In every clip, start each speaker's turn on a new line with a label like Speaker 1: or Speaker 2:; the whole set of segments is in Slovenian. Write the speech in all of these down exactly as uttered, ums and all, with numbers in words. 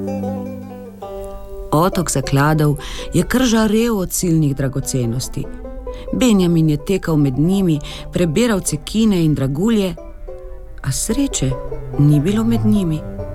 Speaker 1: Otok zakladov je kar žarel od silnih dragocenosti. Benjamin je tekal med njimi, prebiral cekine in dragulje, a sreče ni bilo med njimi.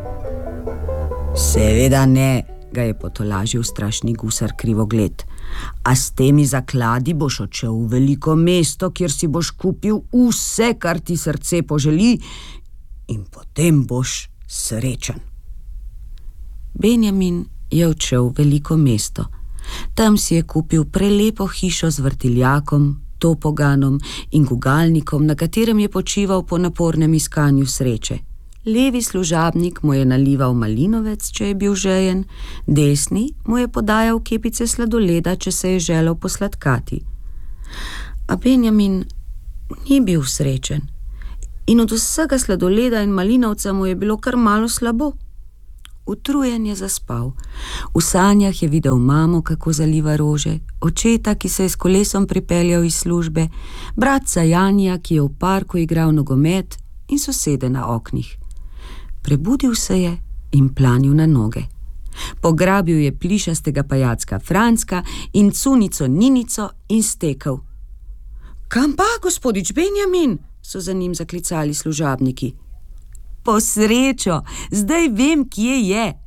Speaker 1: Seveda ne, ga je potolažil strašni gusar Krivogled. A s temi zakladi boš odšel v veliko mesto, kjer si boš kupil vse, kar ti srce poželi, in potem boš srečen. Benjamin je odšel v veliko mesto. Tam si je kupil prelepo hišo z vrtiljakom, topoganom in gugalnikom, na katerem je počival po napornem iskanju sreče. Levi služabnik mu je nalival malinovec, če je bil žejen, desni mu je podajal kepice sladoleda, če se je želel posladkati. A Benjamin ni bil srečen in od vsega sladoleda in malinovca mu je bilo kar malo slabo. Utrujen je zaspal. V sanjah je videl mamo, kako zaliva rože, očeta, ki se je s kolesom pripeljal iz službe, bratca Janija, ki je v parku igral nogomet, in sosede na oknih. Prebudil se je in planil na noge. Pograbil je plišastega pajacka Francka in cunico Ninico in stekel. Kam pa, gospodič Benjamin? So za njim zaklicali služabniki. Po srečo, zdaj vem, kje je,